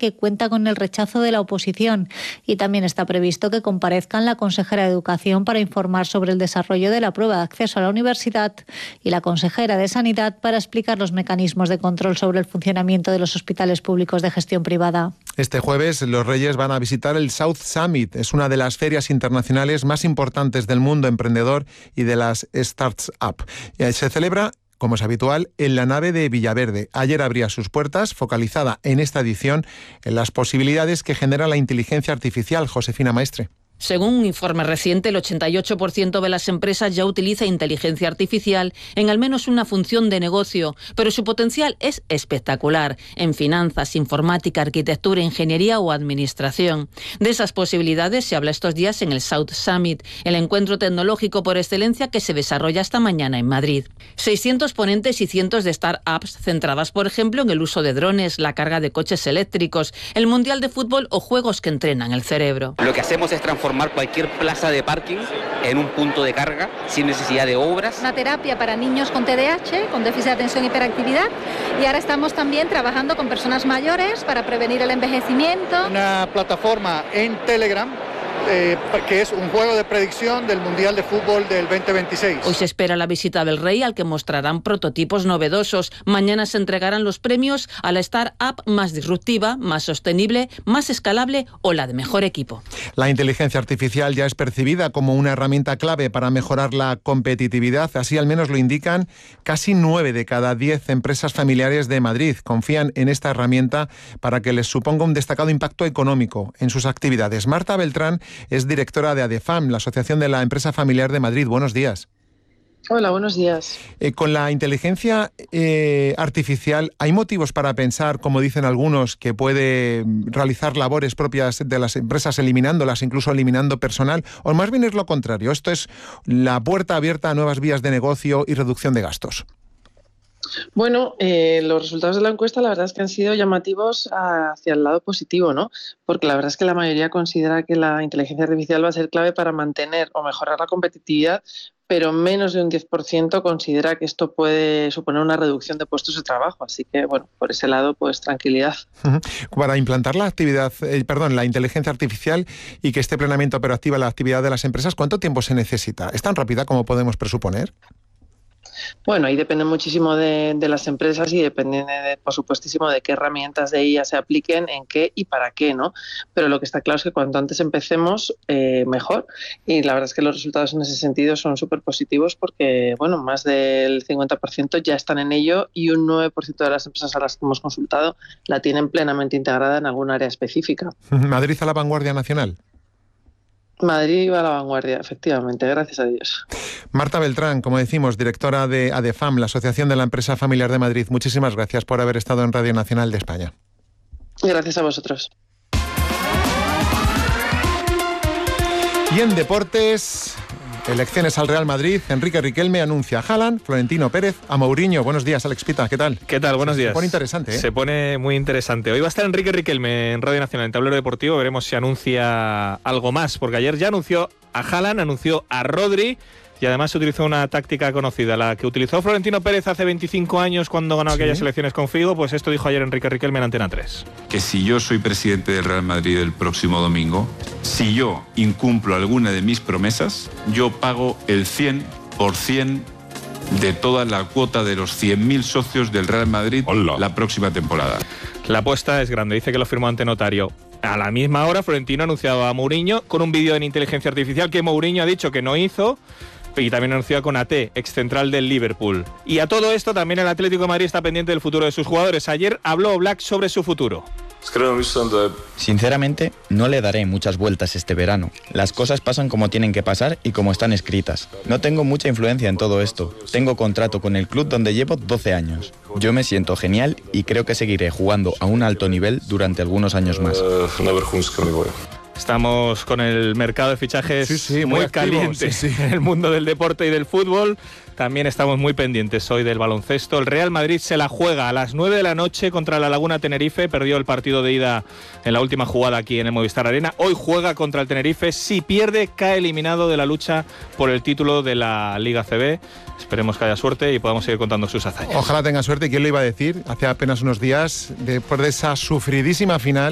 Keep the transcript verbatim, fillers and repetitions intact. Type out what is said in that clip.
que cuenta con el rechazo de la oposición. Y también está previsto que comparezcan la consejera de Educación para informar sobre el desarrollo de la prueba de acceso a la universidad y la consejera de Sanidad para explicar los mecanismos de control sobre el funcionamiento de los hospitales públicos de gestión privada. Este jueves los Reyes van a visitar el South Summit. Es una de las ferias internacionales más importantes del mundo emprendedor y de las startups. Se celebra, como es habitual, en la nave de Villaverde. Ayer abría sus puertas, focalizada en esta edición en las posibilidades que genera la inteligencia artificial. Josefina Maestre. Según un informe reciente, el ochenta y ocho por ciento de las empresas ya utiliza inteligencia artificial en al menos una función de negocio, pero su potencial es espectacular en finanzas, informática, arquitectura, ingeniería o administración. De esas posibilidades se habla estos días en el South Summit, el encuentro tecnológico por excelencia que se desarrolla esta mañana en Madrid. seiscientos ponentes y cientos de startups centradas, por ejemplo, en el uso de drones, la carga de coches eléctricos, el mundial de fútbol o juegos que entrenan el cerebro. Lo que hacemos es transformar cualquier plaza de parking en un punto de carga sin necesidad de obras. Una terapia para niños con T D A H, con déficit de atención y hiperactividad, y ahora estamos también trabajando con personas mayores para prevenir el envejecimiento. Una plataforma en Telegram Eh, que es un juego de predicción del Mundial de Fútbol del veinte veintiséis. Hoy se espera la visita del Rey, al que mostrarán prototipos novedosos. Mañana se entregarán los premios a la startup más disruptiva, más sostenible, más escalable o la de mejor equipo. La inteligencia artificial ya es percibida como una herramienta clave para mejorar la competitividad. Así al menos lo indican casi nueve de cada diez empresas familiares de Madrid. Confían en esta herramienta para que les suponga un destacado impacto económico en sus actividades. Marta Beltrán es directora de ADEFAM, la Asociación de la Empresa Familiar de Madrid. Buenos días. Hola, buenos días. Eh, con la inteligencia eh, artificial, ¿hay motivos para pensar, como dicen algunos, que puede realizar labores propias de las empresas, eliminándolas, incluso eliminando personal? ¿O más bien es lo contrario? Esto es la puerta abierta a nuevas vías de negocio y reducción de gastos. Bueno, eh, los resultados de la encuesta la verdad es que han sido llamativos hacia el lado positivo, ¿no? Porque la verdad es que la mayoría considera que la inteligencia artificial va a ser clave para mantener o mejorar la competitividad, pero menos de un diez por ciento considera que esto puede suponer una reducción de puestos de trabajo. Así que, bueno, por ese lado, pues tranquilidad. Para implantar la actividad, eh, perdón, la inteligencia artificial y que esté plenamente operativa la actividad de las empresas, ¿cuánto tiempo se necesita? ¿Es tan rápida como podemos presuponer? Bueno, ahí depende muchísimo de, de las empresas y depende, de, por supuestísimo, de qué herramientas de I A se apliquen, en qué y para qué, ¿no? Pero lo que está claro es que cuanto antes empecemos, eh, mejor. Y la verdad es que los resultados en ese sentido son súper positivos porque, bueno, más del cincuenta por ciento ya están en ello y un nueve por ciento de las empresas a las que hemos consultado la tienen plenamente integrada en algún área específica. ¿Madrid a la vanguardia nacional? Madrid va a la vanguardia, efectivamente, gracias a Dios. Marta Beltrán, como decimos, directora de ADEFAM, la Asociación de la Empresa Familiar de Madrid. Muchísimas gracias por haber estado en Radio Nacional de España. Gracias a vosotros. Y en deportes, elecciones al Real Madrid. Enrique Riquelme anuncia a Haaland, Florentino Pérez, a Mourinho. Buenos días, Alex Pita, ¿qué tal? ¿Qué tal? Buenos días. Se pone interesante, ¿eh? Se pone muy interesante. Hoy va a estar Enrique Riquelme en Radio Nacional, en Tablero Deportivo. Veremos si anuncia algo más, porque ayer ya anunció a Haaland, anunció a Rodri. Y además se utilizó una táctica conocida, la que utilizó Florentino Pérez hace veinticinco años cuando ganó ¿Sí? aquellas elecciones con Figo. Pues esto dijo ayer Enrique Riquelme en Antena tres. Que si yo soy presidente del Real Madrid el próximo domingo, si yo incumplo alguna de mis promesas, yo pago el cien por ciento de toda la cuota de los cien mil socios del Real Madrid Hola. la próxima temporada. La apuesta es grande, dice que lo firmó ante notario. A la misma hora, Florentino anunciaba a Mourinho con un vídeo en inteligencia artificial que Mourinho ha dicho que no hizo. Y también anunció con A T, excentral del Liverpool. Y a todo esto también el Atlético de Madrid está pendiente del futuro de sus jugadores. Ayer habló Black sobre su futuro. Sinceramente, no le daré muchas vueltas este verano. Las cosas pasan como tienen que pasar y como están escritas. No tengo mucha influencia en todo esto. Tengo contrato con el club donde llevo doce años. Yo me siento genial y creo que seguiré jugando a un alto nivel durante algunos años más. Estamos con el mercado de fichajes sí, sí, muy, muy activo, caliente sí, sí. en el mundo del deporte y del fútbol. También estamos muy pendientes hoy del baloncesto. El Real Madrid se la juega a las nueve de la noche contra la Laguna Tenerife. Perdió el partido de ida en la última jugada aquí en el Movistar Arena. Hoy juega contra el Tenerife. Si pierde, cae eliminado de la lucha por el título de la Liga C B. Esperemos que haya suerte y podamos seguir contando sus hazañas. Ojalá tenga suerte. ¿Quién lo iba a decir? Hace apenas unos días, después de esa sufridísima final